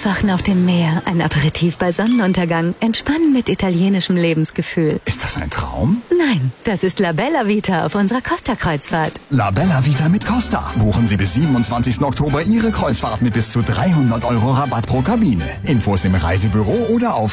Aufwachen auf dem Meer, ein Aperitif bei Sonnenuntergang, Entspannen mit italienischem Lebensgefühl. Ist das ein Traum? Nein, das ist La Bella Vita auf unserer Costa-Kreuzfahrt. La Bella Vita mit Costa. Buchen Sie bis 27. Oktober Ihre Kreuzfahrt mit bis zu 300 € Rabatt pro Kabine. Infos im Reisebüro oder auf